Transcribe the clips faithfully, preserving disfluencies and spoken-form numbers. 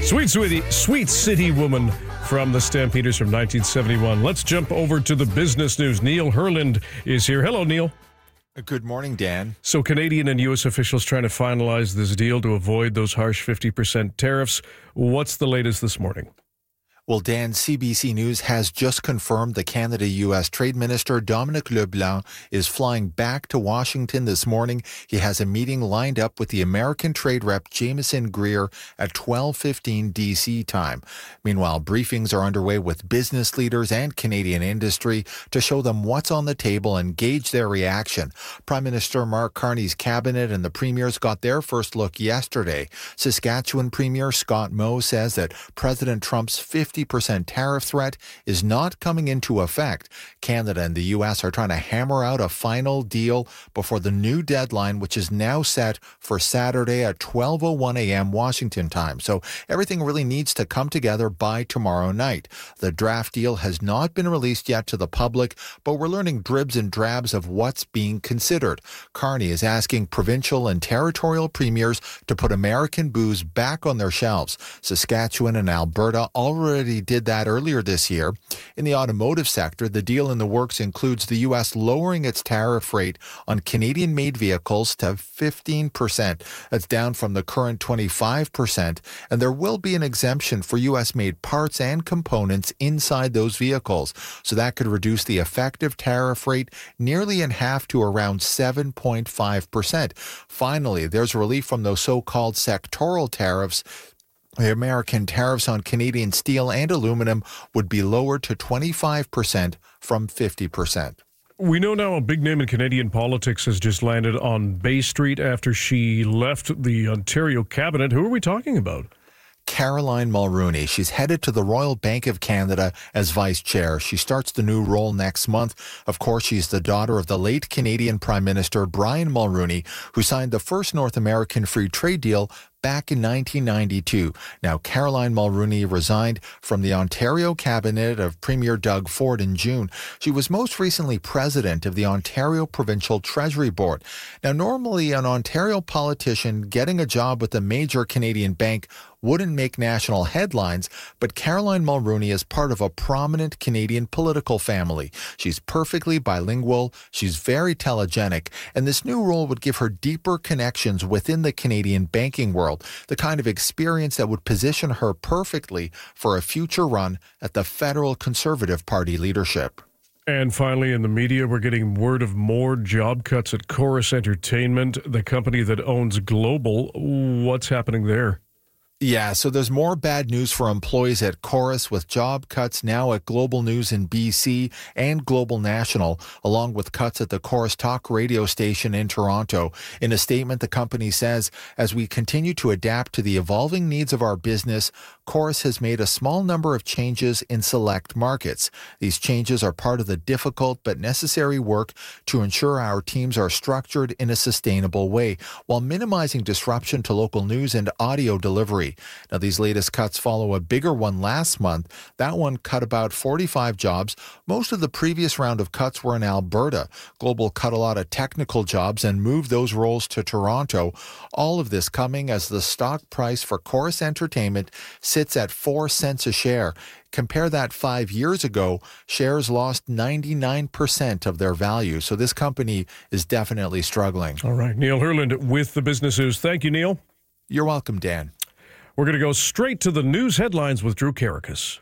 Sweet, sweetie, Sweet City Woman from the Stampeders from nineteen seventy-one. Let's jump over to the business news. Neil Herland is here. Hello, Neil. Good morning, Dan. So Canadian and U S officials trying to finalize this deal to avoid those harsh fifty percent tariffs. What's the latest this morning? Well, Dan, C B C News has just confirmed the Canada-U S Trade Minister, Dominic LeBlanc, is flying back to Washington this morning. He has a meeting lined up with the American trade rep, Jameson Greer, at twelve fifteen D C time. Meanwhile, briefings are underway with business leaders and Canadian industry to show them what's on the table and gauge their reaction. Prime Minister Mark Carney's cabinet and the premiers got their first look yesterday. Saskatchewan Premier Scott Moe says that President Trump's fifty percent tariff threat is not coming into effect. Canada and the U S are trying to hammer out a final deal before the new deadline, which is now set for Saturday at twelve oh one a.m. Washington time. So everything really needs to come together by tomorrow night. The draft deal has not been released yet to the public, but we're learning dribs and drabs of what's being considered. Carney is asking provincial and territorial premiers to put American booze back on their shelves. Saskatchewan and Alberta already did that earlier this year. In the automotive sector, the deal in the works includes the U S lowering its tariff rate on Canadian-made vehicles to fifteen percent. That's down from the current twenty-five percent, and there will be an exemption for U S-made parts and components inside those vehicles. So that could reduce the effective tariff rate nearly in half to around seven point five percent. Finally, there's relief from those so-called sectoral tariffs. The American tariffs on Canadian steel and aluminum would be lowered to twenty-five percent from fifty percent. We know now a big name in Canadian politics has just landed on Bay Street after she left the Ontario cabinet. Who are we talking about? Caroline Mulroney. She's headed to the Royal Bank of Canada as vice chair. She starts the new role next month. Of course, she's the daughter of the late Canadian Prime Minister Brian Mulroney, who signed the first North American free trade deal back in nineteen ninety-two. Now, Caroline Mulroney resigned from the Ontario cabinet of Premier Doug Ford in June. She was most recently president of the Ontario Provincial Treasury Board. Now, normally an Ontario politician getting a job with a major Canadian bank wouldn't make national headlines, but Caroline Mulroney is part of a prominent Canadian political family. She's perfectly bilingual, she's very telegenic, and this new role would give her deeper connections within the Canadian banking world, the kind of experience that would position her perfectly for a future run at the federal Conservative Party leadership. And finally, in the media, we're getting word of more job cuts at Chorus Entertainment, the company that owns Global. What's happening there? Yeah, so there's more bad news for employees at Chorus, with job cuts now at Global News in B C and Global National, along with cuts at the Chorus Talk radio station in Toronto. In a statement, the company says, as we continue to adapt to the evolving needs of our business, Chorus has made a small number of changes in select markets. These changes are part of the difficult but necessary work to ensure our teams are structured in a sustainable way, while minimizing disruption to local news and audio delivery. Now, these latest cuts follow a bigger one last month. That one cut about forty-five jobs. Most of the previous round of cuts were in Alberta. Global cut a lot of technical jobs and moved those roles to Toronto. All of this coming as the stock price for Chorus Entertainment sits at four cents a share. Compare that five years ago, shares lost ninety-nine percent of their value. So this company is definitely struggling. All right. Neil Herland with the Business News. Thank you, Neil. You're welcome, Dan. We're going to go straight to the news headlines with Drew Karakas.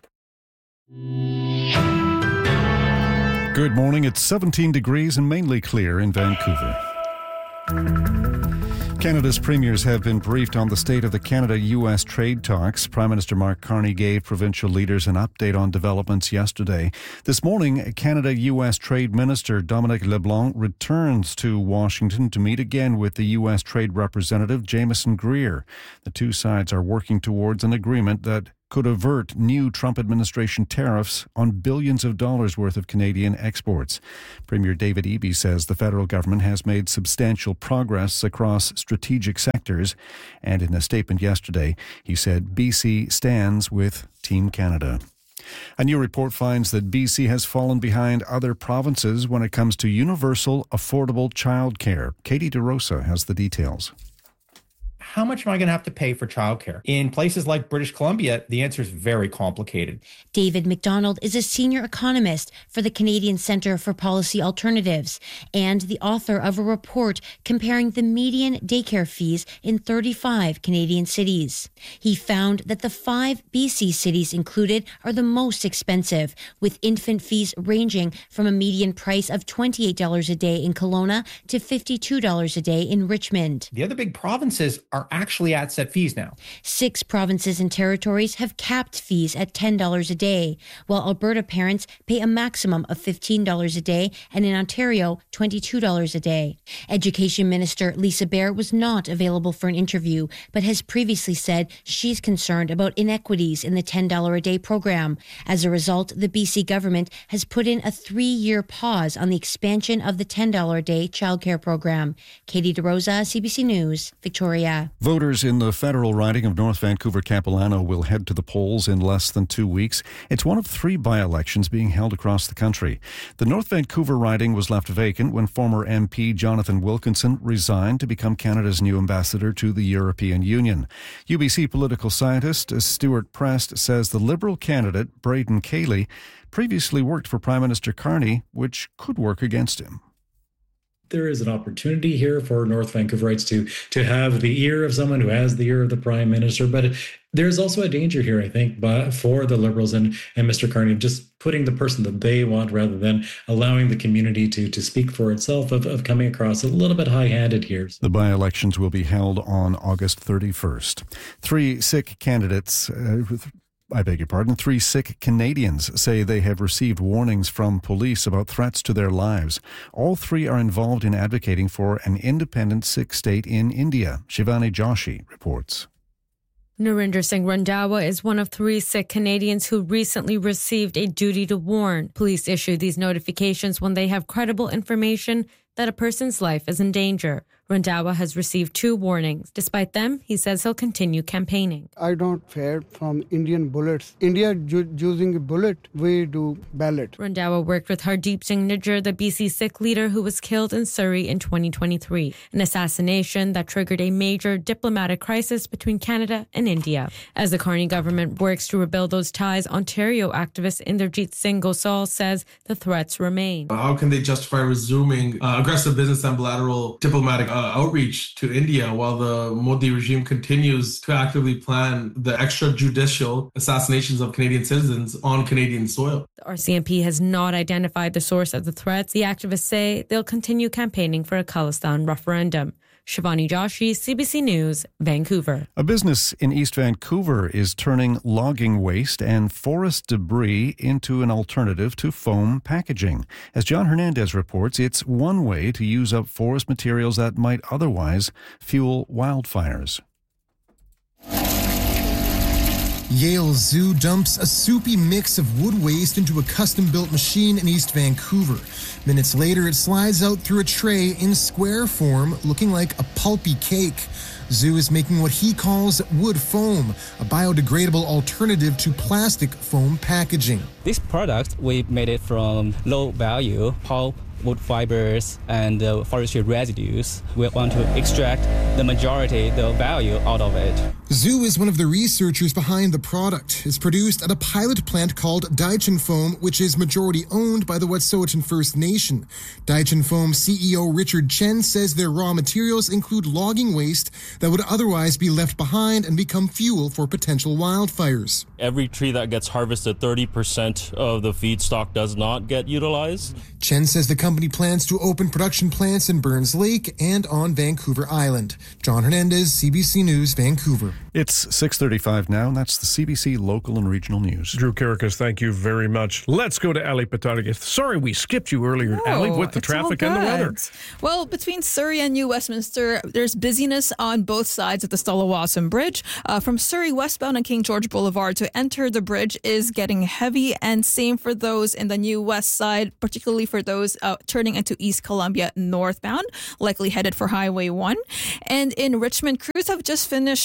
Good morning. It's seventeen degrees and mainly clear in Vancouver. Canada's premiers have been briefed on the state of the Canada-U S trade talks. Prime Minister Mark Carney gave provincial leaders an update on developments yesterday. This morning, Canada-U S Trade Minister Dominic LeBlanc returns to Washington to meet again with the U S Trade Representative Jameson Greer. The two sides are working towards an agreement that could avert new Trump administration tariffs on billions of dollars worth of Canadian exports. Premier David Eby says the federal government has made substantial progress across strategic sectors, and in a statement yesterday, he said B C stands with Team Canada. A new report finds that B C has fallen behind other provinces when it comes to universal, affordable childcare. Katie DeRosa has the details. how much am I going to have to pay for childcare? In places like British Columbia, the answer is very complicated. David McDonald is a senior economist for the Canadian Centre for Policy Alternatives and the author of a report comparing the median daycare fees in thirty-five Canadian cities. He found that the five B C cities included are the most expensive, with infant fees ranging from a median price of twenty-eight dollars a day in Kelowna to fifty-two dollars a day in Richmond. The other big provinces are actually at set fees now. Six provinces and territories have capped fees at ten dollars a day, while Alberta parents pay a maximum of fifteen dollars a day and in Ontario, twenty-two dollars a day. Education Minister Lisa Bear was not available for an interview, but has previously said she's concerned about inequities in the ten dollars a day program. As a result, the B C government has put in a three-year pause on the expansion of the ten dollars a day childcare program. Katie DeRosa, C B C News, Victoria. Voters in the federal riding of North Vancouver-Capilano will head to the polls in less than two weeks. It's one of three by-elections being held across the country. The North Vancouver riding was left vacant when former M P Jonathan Wilkinson resigned to become Canada's new ambassador to the European Union. U B C political scientist Stuart Prest says the Liberal candidate, Braden Cayley, previously worked for Prime Minister Carney, which could work against him. There is an opportunity here for North Vancouverites to to have the ear of someone who has the ear of the Prime Minister, but there's also a danger here, I think, but for the Liberals and, and Mister Carney, just putting the person that they want rather than allowing the community to to speak for itself, of, of coming across a little bit high-handed here. The by-elections will be held on August thirty-first. Three Sikh candidates... Uh, I beg your pardon, three Sikh Canadians say they have received warnings from police about threats to their lives. All three are involved in advocating for an independent Sikh state in India. Shivani Joshi reports. Narinder Singh Randhawa is one of three Sikh Canadians who recently received a duty to warn. Police issue these notifications when they have credible information that a person's life is in danger. Randhawa has received two warnings. Despite them, he says he'll continue campaigning. I don't fear from Indian bullets. India ju- using a bullet, we do ballot. Randhawa worked with Hardeep Singh Nijjar, the B C Sikh leader who was killed in Surrey in twenty twenty-three, an assassination that triggered a major diplomatic crisis between Canada and India. As the Carney government works to rebuild those ties, Ontario activist Inderjeet Singh Gosal says the threats remain. How can they justify resuming uh, aggressive business and bilateral diplomatic uh, outreach to India while the Modi regime continues to actively plan the extrajudicial assassinations of Canadian citizens on Canadian soil? The R C M P has not identified the source of the threats. The activists say they'll continue campaigning for a Khalistan referendum. Shivani Joshi, C B C News, Vancouver. A business in East Vancouver is turning logging waste and forest debris into an alternative to foam packaging. As John Hernandez reports, it's one way to use up forest materials that might otherwise fuel wildfires. Yale Zoo dumps a soupy mix of wood waste into a custom-built machine in East Vancouver. Minutes later, it slides out through a tray in square form, looking like a pulpy cake. Zoo is making what he calls wood foam, a biodegradable alternative to plastic foam packaging. This product, we made it from low-value pulp, wood fibers, and uh, forestry residues. We want to extract the majority, the value out of it. Zoo is one of the researchers behind the product. It's produced at a pilot plant called Daichin Foam, which is majority owned by the Wet'suwet'en First Nation. Daichin Foam C E O Richard Chen says their raw materials include logging waste that would otherwise be left behind and become fuel for potential wildfires. Every tree that gets harvested, thirty percent of the feedstock does not get utilized. Chen says the company plans to open production plants in Burns Lake and on Vancouver Island. John Hernandez, C B C News, Vancouver. It's six thirty-five now, and that's the C B C local and regional news. Drew Karakas, thank you very much. Let's go to Ali Patarigas. Sorry we skipped you earlier, no, Ali, with the traffic and the weather. Well, between Surrey and New Westminster, there's busyness on both sides of the Stella-Wasson Bridge. Uh, from Surrey westbound and King George Boulevard to enter the bridge is getting heavy, and same for those in the New West side, particularly for those uh, turning into East Columbia northbound, likely headed for Highway one. And in Richmond, crews have just finished uh,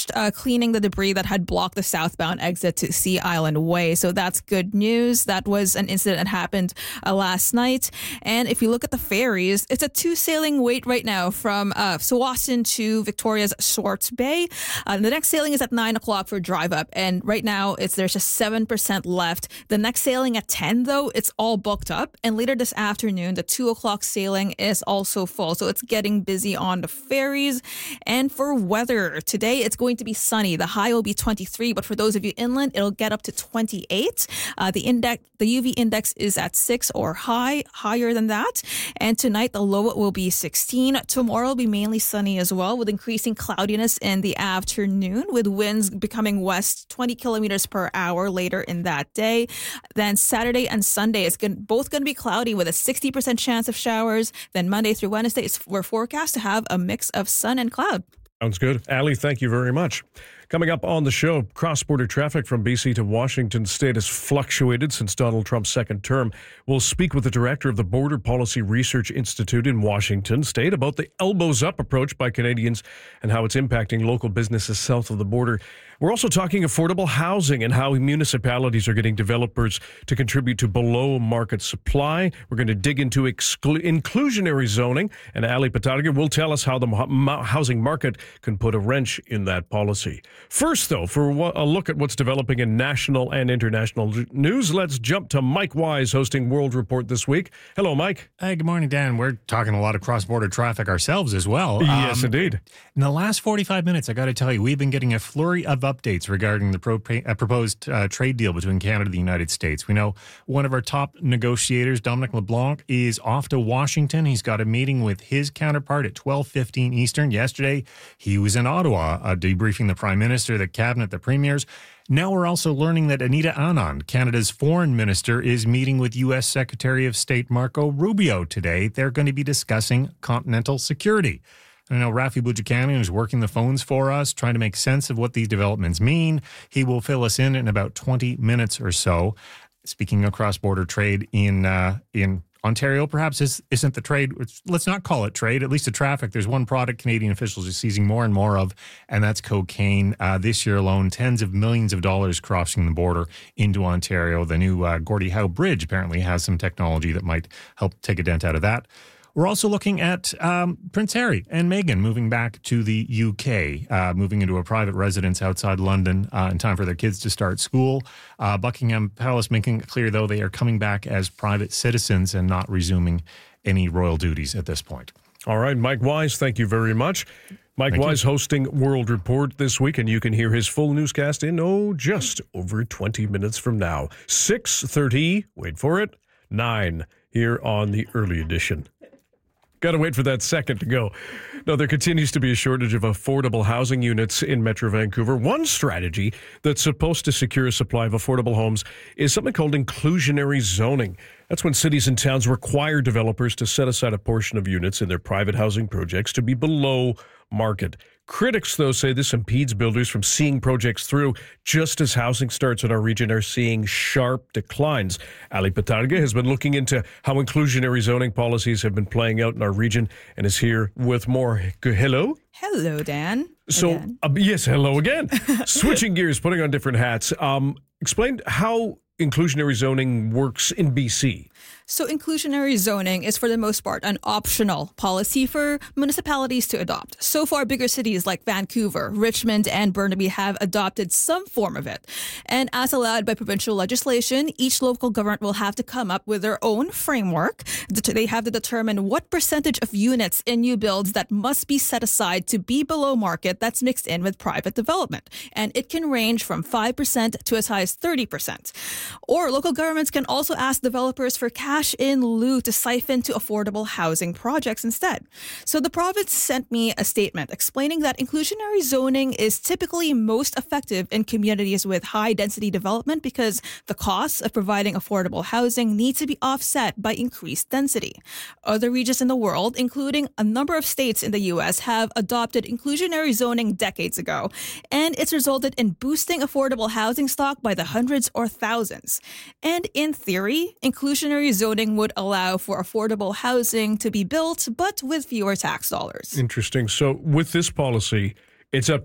cleaning the debris that had blocked the southbound exit to Sea Island Way. So that's good news. That was an incident that happened uh, last night. And if you look at the ferries, it's a two sailing wait right now from uh, Tsawwassen to Victoria's Swartz Bay. Uh, the next sailing is at nine o'clock for drive up. And right now it's there's just seven percent left. The next sailing at ten, though, it's all booked up. And later this afternoon, the two o'clock sailing is also full. So it's getting busy on the ferries. And for weather, today it's going to be sunny. The high will be twenty-three, but for those of you inland, it'll get up to twenty-eight. Uh, the index, the U V index is at six or high, higher than that. And tonight, the low will be sixteen. Tomorrow will be mainly sunny as well, with increasing cloudiness in the afternoon, with winds becoming west twenty kilometers per hour later in that day. Then Saturday and Sunday is going, both going to be cloudy with a sixty percent chance of showers. Then Monday through Wednesday, it's, we're forecast to have a mix of sun and cloud. Sounds good. Ali, thank you very much. Coming up on the show, cross-border traffic from B C to Washington State has fluctuated since Donald Trump's second term. We'll speak with the director of the Border Policy Research Institute in Washington State about the elbows-up approach by Canadians and how it's impacting local businesses south of the border. We're also talking affordable housing and how municipalities are getting developers to contribute to below-market supply. We're going to dig into exclu- inclusionary zoning, and Ali Patarga will tell us how the mo- housing market can put a wrench in that policy. First, though, for a look at what's developing in national and international news, let's jump to Mike Wise hosting World Report this week. Hello, Mike. Hey, good morning, Dan. We're talking a lot of cross-border traffic ourselves as well. Yes, um, indeed. In the last forty-five minutes, I got to tell you, we've been getting a flurry of updates regarding the pro- uh, proposed uh, trade deal between Canada and the United States. We know one of our top negotiators, Dominic LeBlanc, is off to Washington. He's got a meeting with his counterpart at twelve fifteen Eastern. Yesterday, he was in Ottawa uh, debriefing the Prime Minister, the Cabinet, the Premiers. Now we're also learning that Anita Anand, Canada's foreign minister, is meeting with U S Secretary of State Marco Rubio today. They're going to be discussing continental security. I know Rafi Boudjikanian is working the phones for us, trying to make sense of what these developments mean. He will fill us in in about twenty minutes or so. Speaking of cross-border trade in uh, in Ontario, perhaps is, isn't the trade, let's not call it trade, at least the traffic. There's one product Canadian officials are seizing more and more of, and that's cocaine. Uh, this year alone, tens of millions of dollars crossing the border into Ontario. The new uh, Gordie Howe Bridge apparently has some technology that might help take a dent out of that. We're also looking at um, Prince Harry and Meghan moving back to the U K, uh, moving into a private residence outside London uh, in time for their kids to start school. Uh, Buckingham Palace making it clear, though, they are coming back as private citizens and not resuming any royal duties at this point. All right, Mike Wise, thank you very much. Mike Thank Wise you. hosting World Report this week, and you can hear his full newscast in, oh, just over twenty minutes from now. six thirty, wait for it, nine here on the early edition. Got to wait for that second to go. No, there continues to be a shortage of affordable housing units in Metro Vancouver. One strategy that's supposed to secure a supply of affordable homes is something called inclusionary zoning. That's when cities and towns require developers to set aside a portion of units in their private housing projects to be below market. Critics, though, say this impedes builders from seeing projects through, just as housing starts in our region are seeing sharp declines. Ali Patarga has been looking into how inclusionary zoning policies have been playing out in our region and is here with more. Hello? Hello, Dan. So, uh, yes, hello again. Switching gears, putting on different hats. Um, explain how inclusionary zoning works in B C. So inclusionary zoning is for the most part an optional policy for municipalities to adopt. So far, bigger cities like Vancouver, Richmond, and Burnaby have adopted some form of it. And as allowed by provincial legislation, each local government will have to come up with their own framework. They have to determine what percentage of units in new builds that must be set aside to be below market that's mixed in with private development. And it can range from five percent to as high as thirty percent. Or local governments can also ask developers for cash in lieu to siphon to affordable housing projects instead. So the province sent me a statement explaining that inclusionary zoning is typically most effective in communities with high density development because the costs of providing affordable housing need to be offset by increased density. Other regions in the world, including a number of states in the U S, have adopted inclusionary zoning decades ago, and it's resulted in boosting affordable housing stock by the hundreds or thousands. And in theory, inclusionary zoning would allow for affordable housing to be built, but with fewer tax dollars. Interesting. So with this policy, it's up